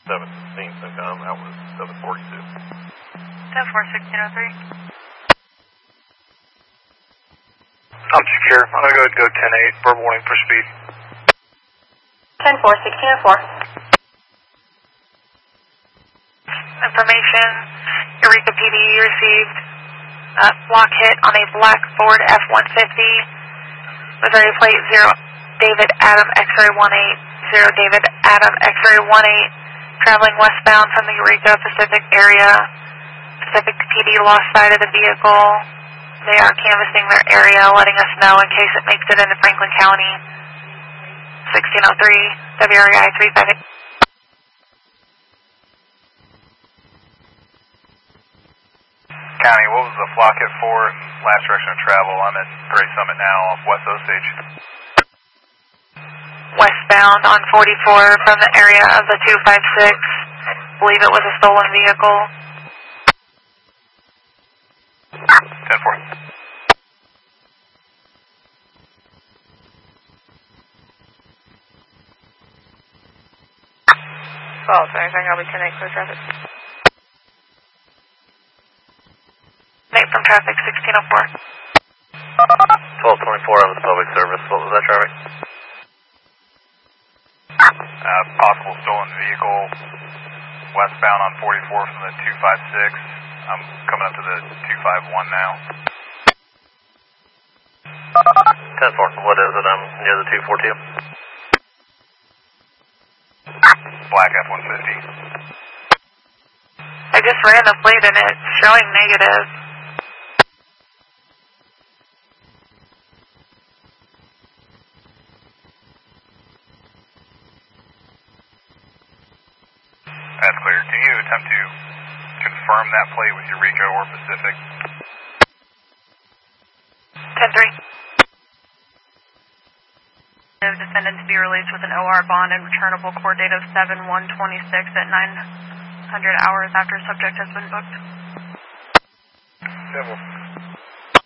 716 SOCOM, that was 742. 10-4, 1603. I'm secure. I'm going to go ahead and go 10-8. Verbal warning for speed. 10-4, 1604. Information, Eureka PD received a block hit on a black Ford F-150 with area plate 0 David Adam X-ray 18, 0 David Adam X-ray 18, traveling westbound from the Eureka Pacific area. Pacific PD lost sight of the vehicle. They are canvassing their area, letting us know in case it makes it into Franklin County. 1603, WREI 358. County, what was the flock hit for and last direction of travel? I'm at Gray Summit now off West Osage. Westbound on 44 from the area of the 256. Believe it was a stolen vehicle. 10-4. Well, sorry, I'll be 10-8 clear traffic. Nate from traffic, 1604. 1224 on the public service. What was that traffic? Possible stolen vehicle westbound on 44 from the 256. I'm coming up to the 251 now. 10-4. What is it? I'm near the 242. Black F-150. I just ran the plate and it's showing negative. That's clear. Can you attempt to confirm that plate with Eureka or Pacific? 10-3. Defendant to be released with an OR bond and returnable court date of 7/1/26 at 900 hours after subject has been booked. 10-4.